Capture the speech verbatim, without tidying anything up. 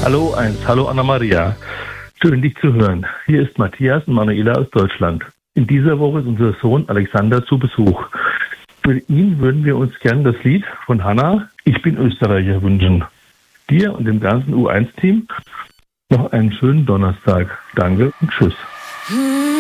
Hallo eins, hallo Anna-Maria. Schön, dich zu hören. Hier ist Matthias und Manuela aus Deutschland. In dieser Woche ist unser Sohn Alexander zu Besuch. Für ihn würden wir uns gern das Lied von Hanna, Ich bin Österreicher, wünschen. Dir und dem ganzen U eins Team noch einen schönen Donnerstag. Danke und tschüss.